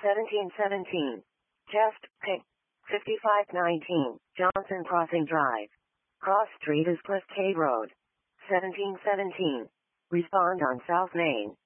1717. Chest, Pink. 5519. Johnson Crossing Drive. Cross Street is Cliff K Road. 1717. Respond on South Main.